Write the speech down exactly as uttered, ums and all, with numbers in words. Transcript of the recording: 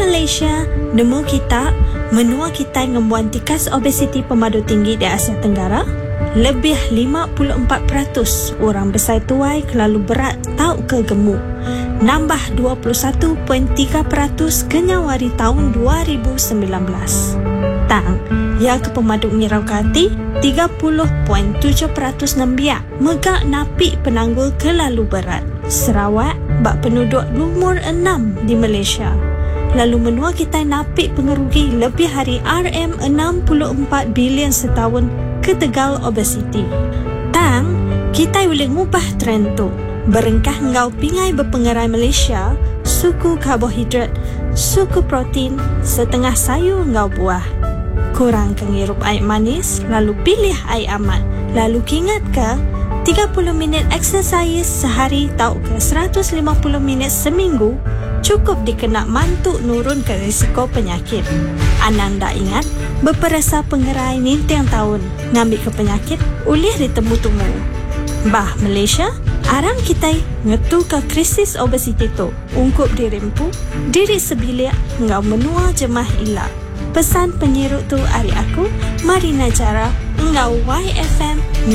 Malaysia, nemu kita menua kita ngembuan tikas obesiti pemadu tinggi di Asia Tenggara. Lebih lima puluh empat peratus orang besar tuai kelalu berat tau ke gemuk. Nambah dua puluh satu perpuluhan tiga peratus ke Nyawari tahun dua ribu sembilan belas. Tang, yang ke pemaduk ngirau kati, tiga puluh perpuluhan tujuh peratus nembiak megak napi penanggul kelalu berat. Sarawak, bak penduduk nomor enam di Malaysia. Lalu menua kita napi pengerugi lebih hari R M enam puluh empat bilion setahun ke tegal obesiti. Tang, kita boleh ngubah trend tu. Berengkah ngau pingai berpengerai Malaysia, suku karbohidrat, suku protein, setengah sayur ngau buah. Kurang kengirup air manis, lalu pilih air amat. Lalu kingat ke, tiga puluh minit exercise sehari tau ke seratus lima puluh minit seminggu cukup dikenak mantuk nurun ke risiko penyakit. Ananda ingat, berperasa pengerai ninteng tahun ngambil ke penyakit, ulih ditemu tunggu. Bah Malaysia, arang kita ngetu ke krisis obesiti tu, ungkup dirimpu, diri sebilik ngau menua jemah ilak. Pesan penyirut tu hari aku, Marina Jara, ngau Y F M